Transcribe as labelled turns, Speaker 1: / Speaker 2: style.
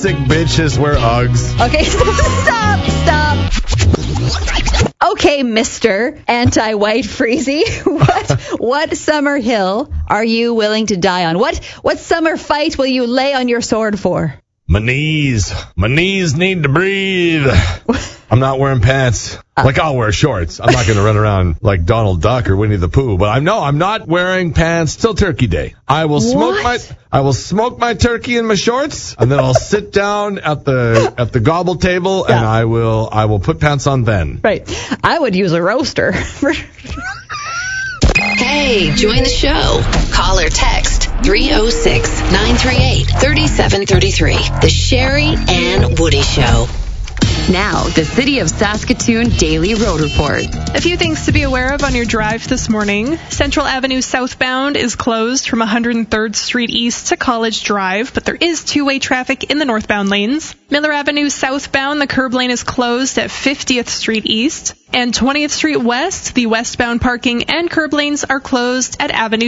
Speaker 1: Sick bitches wear Uggs.
Speaker 2: Okay, stop. Okay, Mr. Anti-White Freezy, what summer hill are you willing to die on? What summer fight will you lay on your sword for?
Speaker 1: My knees need to breathe. I'm not wearing pants. I'll wear shorts. I'm not going to run around like Donald Duck or Winnie the Pooh, but I'm not wearing pants till Turkey Day. I will smoke my turkey in my shorts, and then I'll sit down at the gobble table, and I will put pants on then.
Speaker 2: Right. I would use a roaster.
Speaker 3: Hey, join the show. Call or text 306-938-3733. The Sherry and Woody Show.
Speaker 4: Now, the City of Saskatoon Daily Road Report.
Speaker 5: A few things to be aware of on your drive this morning. Central Avenue southbound is closed from 103rd Street East to College Drive, but there is two-way traffic in the northbound lanes. Miller Avenue southbound, the curb lane is closed at 50th Street East. And 20th Street West, the westbound parking and curb lanes are closed at Avenue